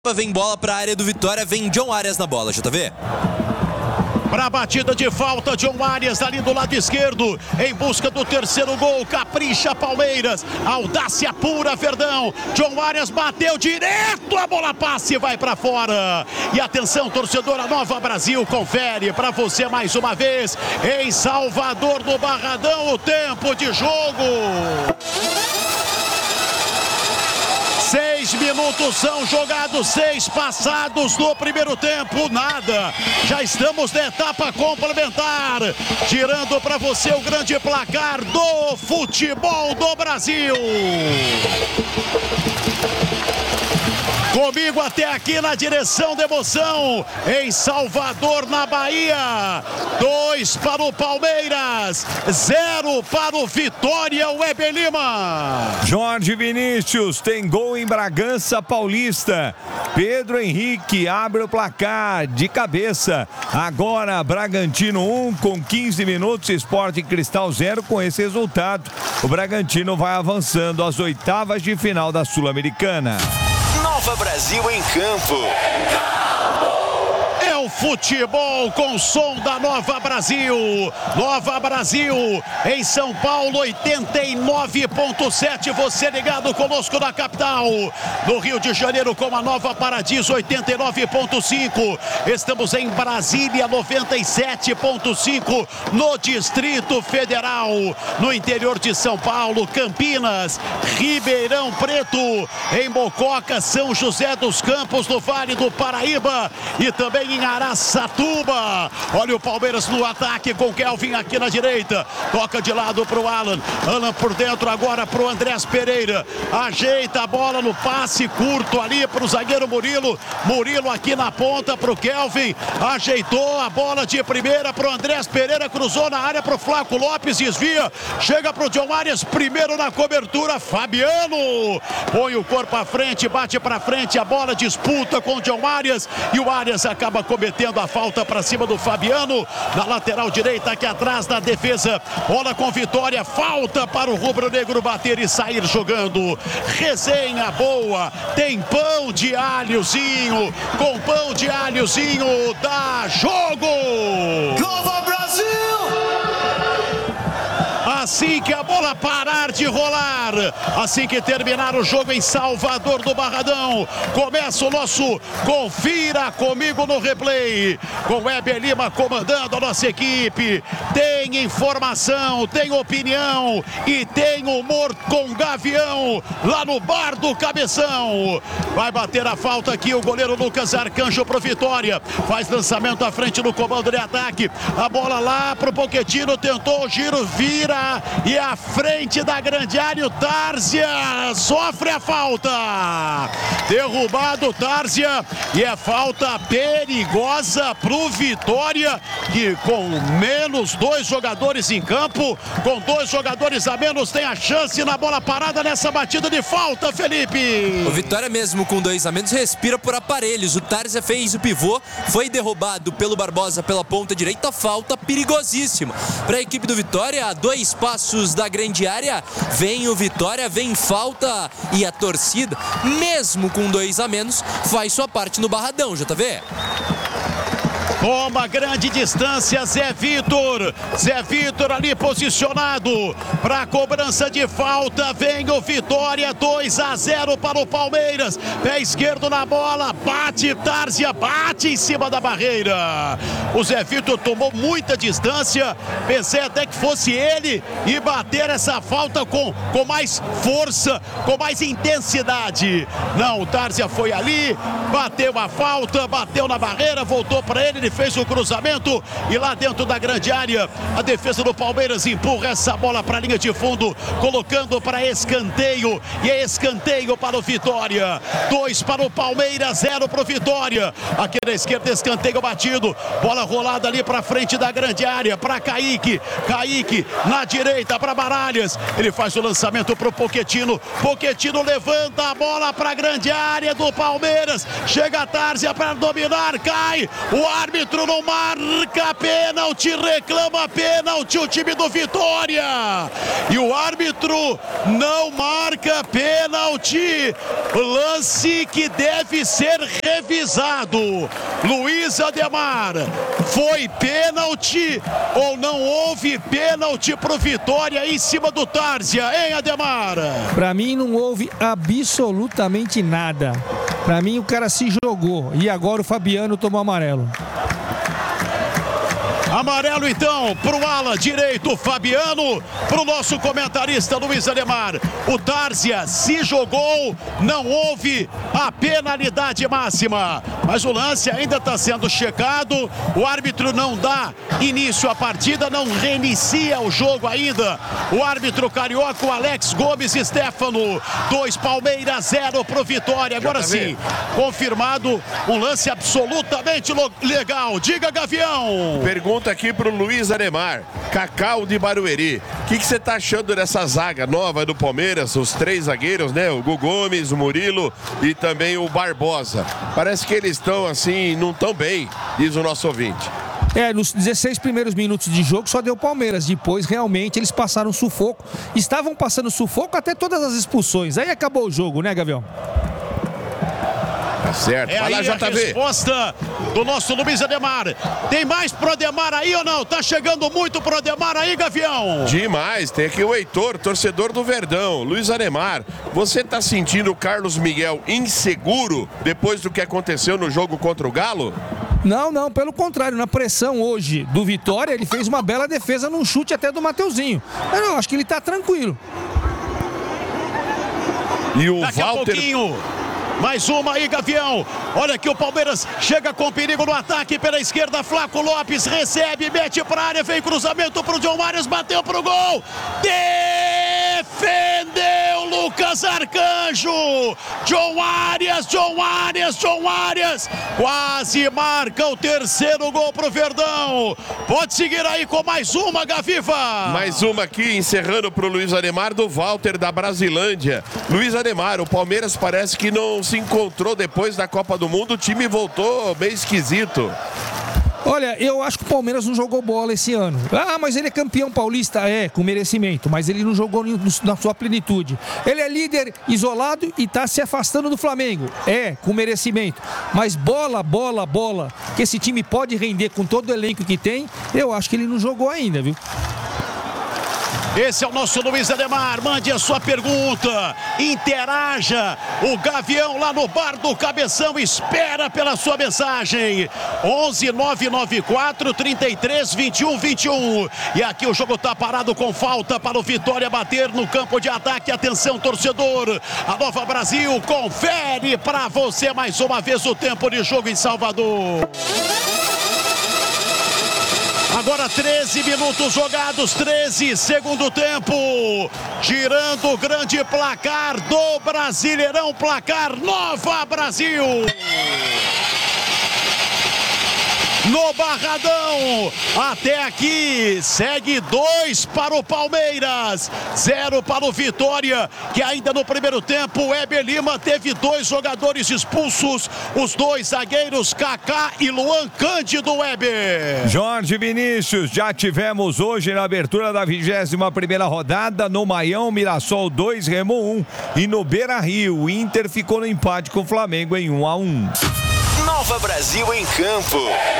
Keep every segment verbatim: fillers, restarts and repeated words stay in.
Vem bola para a área do Vitória, vem John Arias na bola, J V. Para a batida de falta, John Arias ali do lado esquerdo, em busca do terceiro gol, capricha Palmeiras, audácia pura Verdão, John Arias bateu direto, a bola passe e vai para fora. E atenção, torcedora Nova Brasil, confere para você mais uma vez, em Salvador do Barradão, o tempo de jogo. Seis minutos são jogados, seis passados no primeiro tempo, nada. Já estamos na etapa complementar, tirando para você o grande placar do futebol do Brasil. Comigo até aqui na direção da emoção, em Salvador, na Bahia. Dois para o Palmeiras, zero para o Vitória, o Weber Lima. Jorge Vinícius tem gol em Bragança Paulista. Pedro Henrique abre o placar de cabeça. Agora Bragantino um com quinze minutos, Sport Cristal zero. Com esse resultado, o Bragantino vai avançando às oitavas de final da Sul-Americana. Nova Brasil em campo. É o futebol com som da Nova Brasil. Nova Brasil em São Paulo, oitenta e nove ponto sete. Você ligado conosco na capital. No Rio de Janeiro com a Nova Paradiso, oitenta e nove ponto cinco. Estamos em Brasília, noventa e sete ponto cinco. No Distrito Federal. No interior de São Paulo, Campinas, Ribeirão Preto, em Mococa, São José dos Campos, no Vale do Paraíba e também em Araçatuba. Olha o Palmeiras no ataque com Kelvin aqui na direita. Toca de lado para o Alan. Alan por dentro agora para o Andrés Pereira. Ajeita a bola no passe curto ali para o zagueiro Murilo. Murilo aqui na ponta para o Kelvin. Ajeitou a bola de primeira para o Andrés Pereira. Cruzou na área para o Flaco Lopes. Desvia. Chega para o John Arias. Primeiro na cobertura. Fabiano. Põe o corpo à frente. Bate para frente. A bola disputa com o John Arias. E o Arias acaba cometendo a falta para cima do Fabiano, na lateral direita aqui atrás da defesa. Bola com Vitória, falta para o rubro-negro bater e sair jogando. Resenha boa, tem pão de alhozinho, com pão de alhozinho dá jogo. Nova Brasil! Assim que a bola parar de rolar, assim que terminar o jogo em Salvador do Barradão, começa o nosso Confira Comigo no Replay, com Weber Lima comandando a nossa equipe. Tem informação, tem opinião e tem humor com Gavião lá no Bar do Cabeção. Vai bater a falta aqui o goleiro Lucas Arcanjo pro Vitória, faz lançamento à frente no comando de ataque, a bola lá pro Pochettino, tentou o giro, vira e à frente da grande área o Tárzia sofre a falta. Derrubado o Tárzia e é falta perigosa pro Vitória, que com menos dois jogadores em campo, com dois jogadores a menos, tem a chance na bola parada nessa batida de falta, Felipe. O Vitória mesmo com dois a menos respira por aparelhos. O Tárzia fez o pivô, foi derrubado pelo Barbosa pela ponta direita, falta perigosíssima para a equipe do Vitória. A dois passos da grande área, vem o Vitória, vem falta e a torcida, mesmo com dois a menos, faz sua parte no Barradão, J V. Toma grande distância, Zé Vitor. Zé Vitor ali posicionado para a cobrança de falta. Vem o Vitória, dois a zero para o Palmeiras. Pé esquerdo na bola, bate Tárzia, bate em cima da barreira. O Zé Vitor tomou muita distância. Pensei até que fosse ele e bater essa falta com, com mais força, com mais intensidade. Não, o Tárzia foi ali, bateu a falta, bateu na barreira, voltou para ele, ele fez o cruzamento e lá dentro da grande área a defesa do Palmeiras empurra essa bola para a linha de fundo, colocando para escanteio, e é escanteio para o Vitória. Dois para o Palmeiras, zero para o Vitória. Aqui na esquerda, escanteio batido, bola rolada ali para frente da grande área para Kaique. Kaique na direita para Baralhas, ele faz o lançamento para o Pochettino. Pochettino levanta a bola para a grande área do Palmeiras, chega a Tárzia para dominar, cai o árbitro. árbitro não marca pênalti, reclama pênalti o time do Vitória. E o árbitro não marca pênalti. Lance que deve ser revisado. Luiz Ademar, foi pênalti ou não houve pênalti pro Vitória em cima do Tárzia, hein, Ademar? Pra mim não houve absolutamente nada. Pra mim o cara se jogou e agora o Fabiano tomou amarelo. Amarelo então pro ala direito Fabiano, pro nosso comentarista Luiz Ademar. O Tárzia se jogou, não houve a penalidade máxima, mas o lance ainda está sendo checado. O árbitro não dá início à partida, não reinicia o jogo ainda. O árbitro carioca, o Alex Gomes Stefano, dois Palmeiras, zero pro Vitória. Agora sim, confirmado um lance absolutamente legal. Diga, Gavião. Pergunta aqui pro Luiz Ademar, Cacau de Barueri, o que você tá achando dessa zaga nova do Palmeiras, os três zagueiros, né? O Hugo Gomes, o Murilo e também o Barbosa. Parece que eles estão assim, não tão bem, diz o nosso ouvinte. É, nos dezesseis primeiros minutos de jogo só deu Palmeiras, depois realmente eles passaram sufoco, estavam passando sufoco até todas as expulsões, aí acabou o jogo, né, Gavião? Tá certo, é vai lá, aí J V. A resposta do nosso Luiz Ademar. Tem mais pro Ademar aí ou não? Tá chegando muito pro Ademar aí, Gavião? Demais, tem aqui o Heitor, torcedor do Verdão. Luiz Ademar, você tá sentindo o Carlos Miguel inseguro depois do que aconteceu no jogo contra o Galo? Não, não, pelo contrário, na pressão hoje do Vitória, ele fez uma bela defesa num chute até do Mateuzinho. Eu acho que ele tá tranquilo. E o Daqui Walter... a pouquinho... Mais uma aí, Gavião. Olha que o Palmeiras chega com perigo no ataque pela esquerda. Flaco Lopes recebe, mete pra área, vem cruzamento pro John Arias, bateu pro gol. Defendeu Lucas Arcanjo. John Arias, John Arias, John Arias. Quase marca o terceiro gol pro Verdão. Pode seguir aí com mais uma, Gaviva. Mais uma aqui, encerrando pro Luiz Ademar, do Walter da Brasilândia. Luiz Ademar, o Palmeiras parece que não se encontrou depois da Copa do Mundo, o time voltou meio esquisito. Olha, eu acho que o Palmeiras não jogou bola esse ano. Ah, mas ele é campeão paulista, é, com merecimento, mas ele não jogou na sua plenitude. Ele é líder isolado e está se afastando do Flamengo, é, com merecimento. Mas bola, bola, bola, que esse time pode render com todo o elenco que tem, eu acho que ele não jogou ainda, viu? Esse é o nosso Luiz Ademar, mande a sua pergunta, interaja, o Gavião lá no bar do Cabeção espera pela sua mensagem, onze nove nove quatro, trinta e três, vinte e um, vinte e um, e aqui o jogo tá parado com falta para o Vitória bater no campo de ataque. Atenção, torcedor, a Nova Brasil confere para você mais uma vez o tempo de jogo em Salvador. Agora treze minutos jogados, treze, segundo tempo. Girando o grande placar do Brasileirão, placar Nova Brasil. No Barradão, até aqui, segue dois para o Palmeiras, zero para o Vitória, que ainda no primeiro tempo, o Heber Lima teve dois jogadores expulsos, os dois zagueiros, Kaká e Luan Cândido. Heber. Jorge Vinícius, já tivemos hoje na abertura da vigésima primeira rodada, no Maião, Mirassol dois, Remo um, e no Beira-Rio, o Inter ficou no empate com o Flamengo em um a um. Nova Brasil em campo.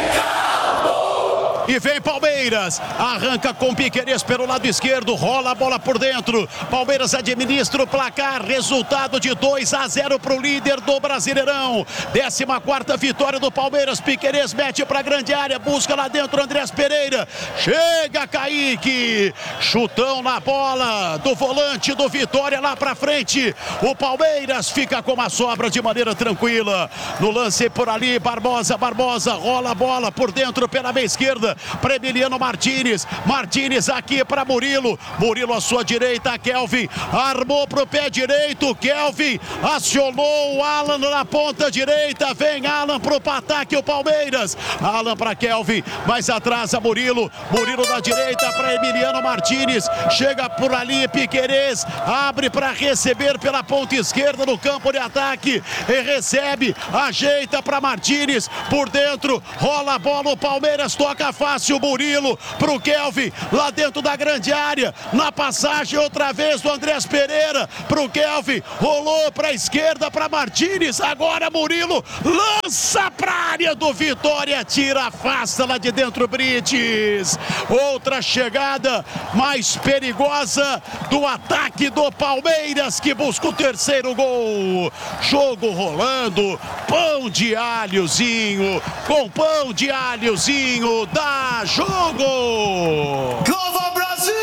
E vem Palmeiras, arranca com Piquerez pelo lado esquerdo, rola a bola por dentro. Palmeiras administra o placar, resultado de dois a zero para o líder do Brasileirão. décima quarta vitória do Palmeiras. Piquerez mete para a grande área, busca lá dentro Andrés Pereira. Chega Kaique, chutão na bola do volante do Vitória lá para frente. O Palmeiras fica com uma sobra de maneira tranquila. No lance por ali, Barbosa, Barbosa rola a bola por dentro pela meia esquerda. para Emiliano Martínez. Martínez aqui para Murilo. Murilo à sua direita, Kelvin armou pro pé direito. Kelvin acionou o Alan na ponta direita. Vem Alan pro ataque o Palmeiras. Alan para Kelvin, mais atrás a Murilo. Murilo da direita para Emiliano Martínez. Chega por ali Piquerez, abre para receber pela ponta esquerda no campo de ataque e recebe, ajeita para Martínez por dentro, rola a bola, o Palmeiras toca fácil, Murilo pro Kelvin, lá dentro da grande área, na passagem outra vez do Andrés Pereira pro Kelvin, rolou para a esquerda para Martínez, agora Murilo lança para a área do Vitória, tira, afasta lá de dentro Brites. Outra chegada mais perigosa do ataque do Palmeiras, que busca o terceiro gol. Jogo rolando, pão de alhozinho, com pão de alhozinho, dá jogo! Nova Brasil!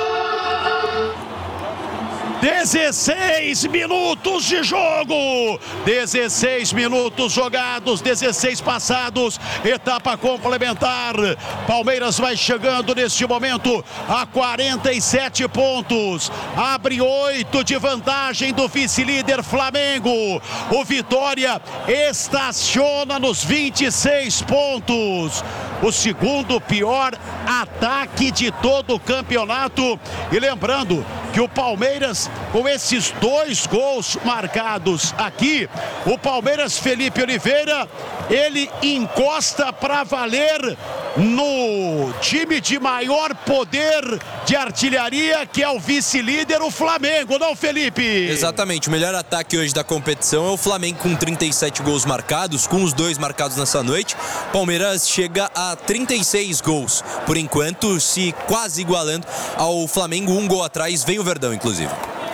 dezesseis minutos de jogo, dezesseis minutos jogados, dezesseis passados, etapa complementar. Palmeiras vai chegando neste momento a quarenta e sete pontos, abre oito de vantagem do vice-líder Flamengo. O Vitória estaciona nos vinte e seis pontos, o segundo pior ataque de todo o campeonato. E lembrando que o Palmeiras, com esses dois gols marcados aqui, o Palmeiras, Felipe Oliveira, ele encosta para valer no time de maior poder de artilharia, que é o vice-líder, o Flamengo, não, Felipe? Exatamente, o melhor ataque hoje da competição é o Flamengo com trinta e sete gols marcados, com os dois marcados nessa noite. Palmeiras chega a trinta e seis gols, por enquanto, se quase igualando ao Flamengo, um gol atrás, vem o Verdão, inclusive.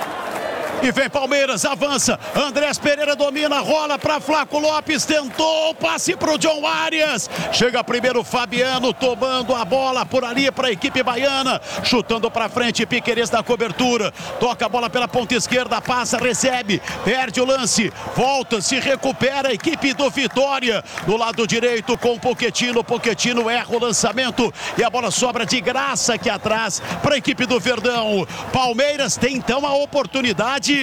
E vem Palmeiras, avança, Andrés Pereira domina, rola para Flaco Lopes, tentou, passe para o John Arias, chega primeiro Fabiano, tomando a bola por ali para a equipe baiana, chutando para frente, Piquerez da cobertura, toca a bola pela ponta esquerda, passa, recebe, perde o lance, volta, se recupera a equipe do Vitória, do lado direito com o Pochettino, Pochettino erra o lançamento e a bola sobra de graça aqui atrás para a equipe do Verdão. Palmeiras tem então a oportunidade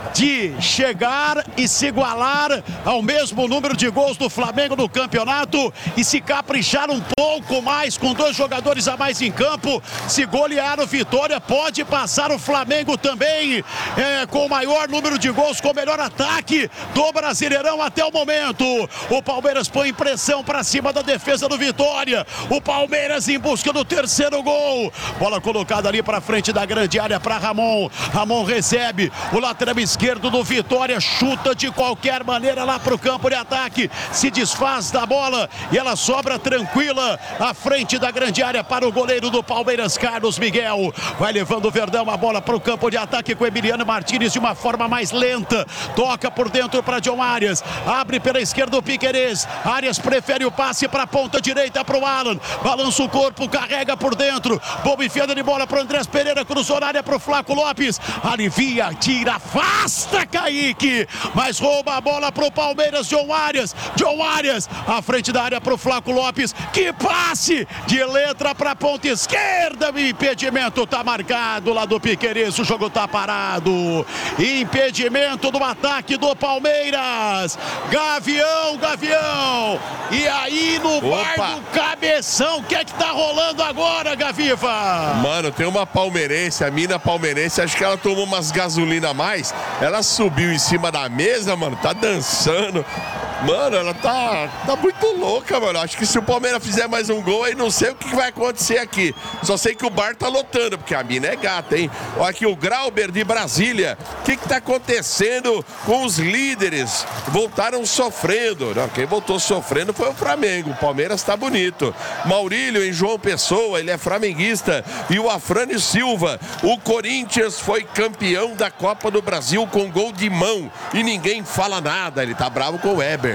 de chegar e se igualar ao mesmo número de gols do Flamengo no campeonato e se caprichar um pouco mais com dois jogadores a mais em campo, se golear o Vitória, pode passar o Flamengo também é, com o maior número de gols, com o melhor ataque do Brasileirão até o momento. O Palmeiras põe pressão para cima da defesa do Vitória, o Palmeiras em busca do terceiro gol, bola colocada ali para frente da grande área para Ramon, Ramon recebe, o lateral esquerdo do Vitória chuta de qualquer maneira lá para o campo de ataque, se desfaz da bola e ela sobra tranquila à frente da grande área para o goleiro do Palmeiras, Carlos Miguel. Vai levando o Verdão a bola para o campo de ataque com Emiliano Martínez de uma forma mais lenta, toca por dentro para John Arias, abre pela esquerda o Piquerez, Arias prefere o passe para a ponta direita para o Alan, balança o corpo, carrega por dentro, boa enfiada de bola para o Andrés Pereira, cruzou na área para o Flaco Lopes, alivia, tira, afasta Kaique, mas rouba a bola para o Palmeiras, John Arias, John Arias, à frente da área para o Flaco Lopes, que passe de letra para a ponta esquerda, o impedimento está marcado lá do Piquerez, o jogo está parado, impedimento do ataque do Palmeiras, Gavião, Gavião, e aí no bar do Cabeção, o que é que tá rolando agora, Gaviva? Mano, tem uma palmeirense, a mina palmeirense, acho que ela tomou umas gasolina a mais, ela subiu em cima da mesa, mano, tá dançando. Mano, ela tá, tá muito louca, mano. Acho que se o Palmeiras fizer mais um gol, aí não sei o que vai acontecer aqui. Só sei que o bar tá lotando, porque a mina é gata, hein? Olha aqui o Grauber de Brasília. O que que tá acontecendo com os líderes? Voltaram sofrendo. Não, quem voltou sofrendo foi o Flamengo. O Palmeiras tá bonito. Maurílio em João Pessoa, ele é flamenguista. E o Afrânio Silva. O Corinthians foi campeão da Copa do Brasil com gol de mão. E ninguém fala nada. Ele tá bravo com o Weber.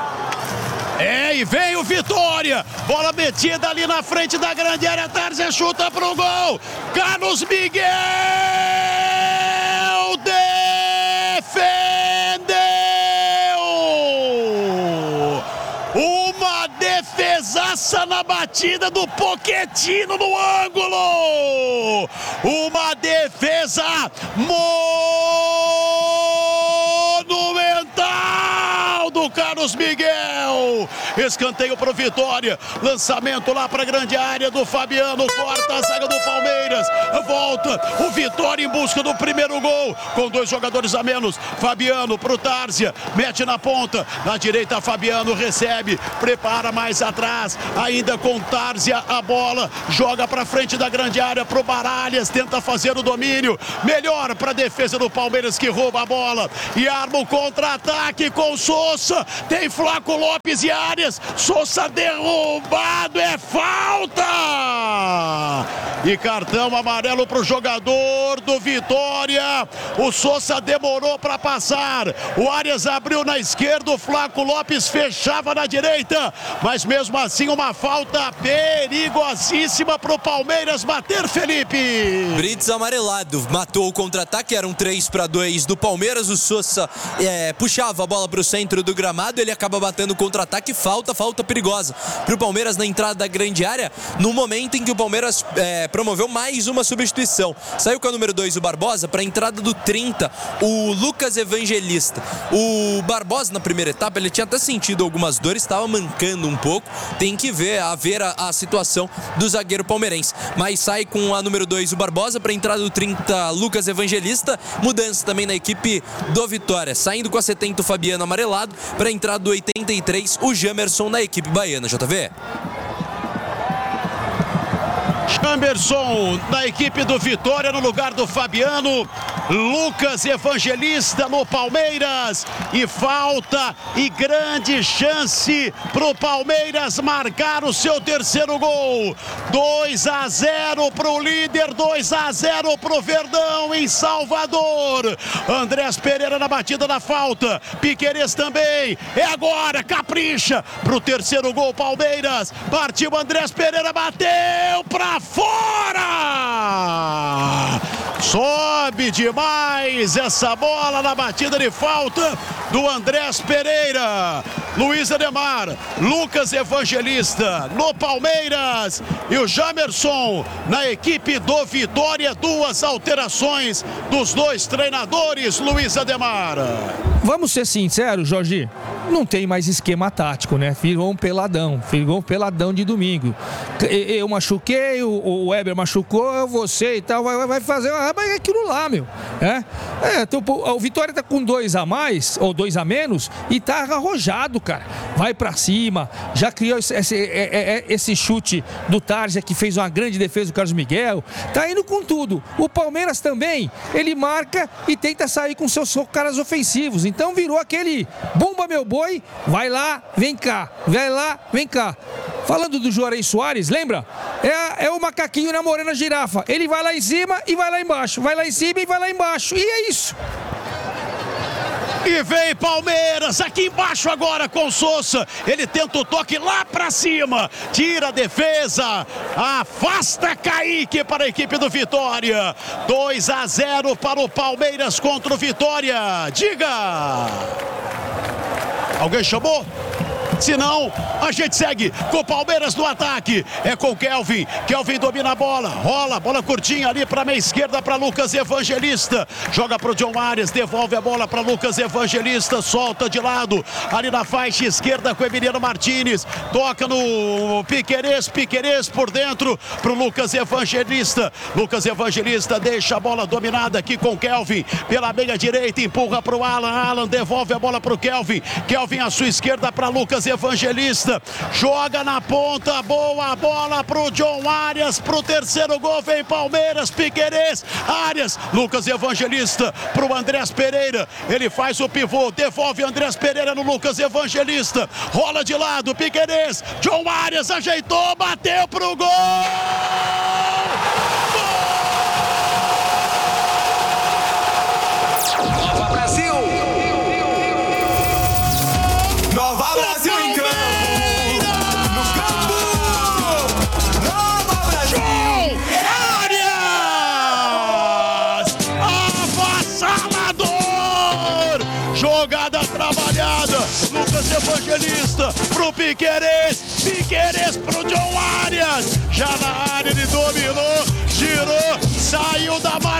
É, e vem o Vitória, bola metida ali na frente da grande área, Tarzan chuta pro gol, Carlos Miguel defendeu, uma defesa defesaça na batida do Pochettino no ângulo. Uma defesa monumental do Carlos Miguel. Escanteio pro Vitória. Lançamento lá pra grande área do Fabiano. Corta a zaga do Palmeiras. Volta o Vitória em busca do primeiro gol. Com dois jogadores a menos. Fabiano pro Tárzia. Mete na ponta. Na direita, Fabiano recebe. Prepara mais atrás. Ainda com Tárzia a bola. Joga pra frente da grande área pro Baralhas. Tenta fazer o domínio. Melhor pra defesa do Palmeiras que rouba a bola. E arma o contra-ataque com Sousa. Tem Flaco Lopes e Arias. Sousa derrubado. É falta! E cartão amarelo pro jogador do Vitória. O Sousa demorou para passar. O Arias abriu na esquerda. O Flaco Lopes fechava na direita. Mas mesmo assim, uma falta perigosíssima pro Palmeiras bater, Felipe. Brits amarelado. Matou o contra-ataque. Era um três para dois do Palmeiras. O Sousa é, puxava a bola pro centro do gramado. Ele acaba batendo o contra-ataque. Falta, falta perigosa pro Palmeiras na entrada da grande área. No momento em que o Palmeiras é, promoveu mais uma substituição. Saiu com a número dois o Barbosa para a entrada do trinta, o Lucas Evangelista. O Barbosa na primeira etapa ele tinha até sentido algumas dores, estava mancando um pouco. Tem que ver a ver a, a situação do zagueiro palmeirense. Mas sai com a número dois o Barbosa para a entrada do trinta, Lucas Evangelista. Mudança também na equipe do Vitória. Saindo com a setenta o Fabiano amarelado para a entrada do oitenta e três o Jamerson na equipe baiana. J V. Jamerson da equipe do Vitória no lugar do Fabiano. Lucas Evangelista no Palmeiras. E falta e grande chance pro Palmeiras marcar o seu terceiro gol. dois a zero pro líder, dois a zero pro Verdão em Salvador. Andrés Pereira na batida da falta. Piquerez também. É agora, capricha pro terceiro gol Palmeiras. Partiu Andrés Pereira, bateu pra fora! Sobe demais essa bola na batida de falta do Andrés Pereira. Luiz Ademar, Lucas Evangelista no Palmeiras e o Jamerson na equipe do Vitória. Duas alterações dos dois treinadores, Luiz Ademar. Vamos ser sinceros, Jorge, não tem mais esquema tático, né? Virou um peladão, virou um peladão de domingo. Eu machuquei, o Weber machucou, você e tal, vai, vai fazer vai aquilo lá, meu. É, é então, o Vitória tá com dois a mais, ou dois a menos, e tá arrojado, cara. Vai pra cima, já criou esse, esse, esse chute do Tárzia, que fez uma grande defesa do Carlos Miguel, tá indo com tudo. O Palmeiras também, ele marca e tenta sair com seus caras ofensivos. Então virou aquele bomba meu boi, vai lá, vem cá, vai lá, vem cá. Falando do Juarez Soares, lembra? É, é o macaquinho namorando a girafa. Ele vai lá em cima e vai lá embaixo, vai lá em cima e vai lá embaixo. E é isso. E vem Palmeiras aqui embaixo agora com Sousa. Ele tenta o toque lá pra cima. Tira a defesa. Afasta Kaique para a equipe do Vitória. dois a zero para o Palmeiras contra o Vitória. Diga! Alguém chamou? Se não, a gente segue com o Palmeiras no ataque. É com Kelvin. Kelvin domina a bola. Rola, bola curtinha ali para a meia esquerda para Lucas Evangelista. Joga para o John Arias. Devolve a bola para Lucas Evangelista. Solta de lado. Ali na faixa esquerda com Emiliano Martínez. Toca no Piquerez. Piquerez por dentro para o Lucas Evangelista. Lucas Evangelista deixa a bola dominada aqui com Kelvin. Pela meia direita, empurra para o Alan. Alan devolve a bola para o Kelvin. Kelvin à sua esquerda para Lucas Evangelista, joga na ponta, boa bola pro John Arias, pro terceiro gol, vem Palmeiras, Piquerez, Arias, Lucas Evangelista pro Andrés Pereira, ele faz o pivô, devolve Andrés Pereira no Lucas Evangelista, rola de lado, Piquerez, John Arias ajeitou, bateu pro gol! Nova Brasil! Nova Brasil em campo! No campo! Nova Brasil! Arias! Avassalador! Jogada trabalhada. Lucas Evangelista pro Piquerez. Piquerez pro John Arias. Já na área ele dominou, girou, saiu da